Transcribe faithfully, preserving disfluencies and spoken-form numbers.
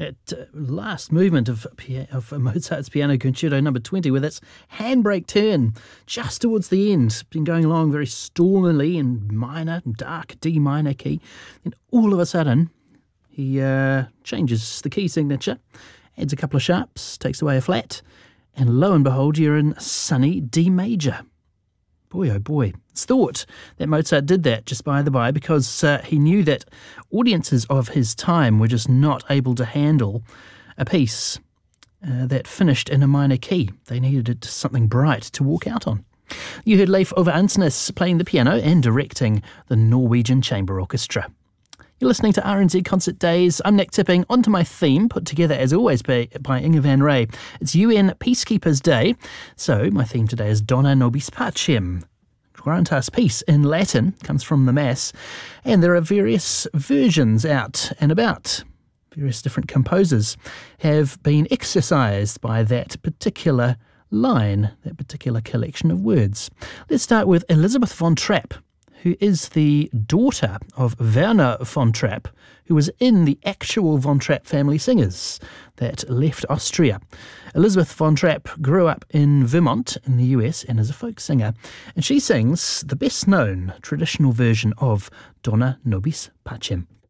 That uh, last movement of, of Mozart's Piano Concerto number twenty with its handbrake turn just towards the end. Been going along very stormily in minor, dark D minor key. And all of a sudden, he uh, changes the key signature, adds a couple of sharps, takes away a flat, and lo and behold, you're in sunny D major. Boy, oh boy. It's thought that Mozart did that, just by the by, because uh, he knew that audiences of his time were just not able to handle a piece uh, that finished in a minor key. They needed something bright to walk out on. You heard Leif Ove Ansnes playing the piano and directing the Norwegian Chamber Orchestra. You're listening to R N Z Concert Days. I'm Nick Tipping. On to my theme, put together as always by, by Inge van Ray. It's U N Peacekeepers Day, so my theme today is Dona Nobis Pacem. Grant us peace in Latin, comes from the Mass, and there are various versions out and about. Various different composers have been exercised by that particular line, that particular collection of words. Let's start with Elizabeth von Trapp, who is the daughter of Werner von Trapp, who was in the actual von Trapp family singers that left Austria. Elizabeth von Trapp grew up in Vermont in the U S and is a folk singer, and she sings the best known traditional version of Dona Nobis Pacem.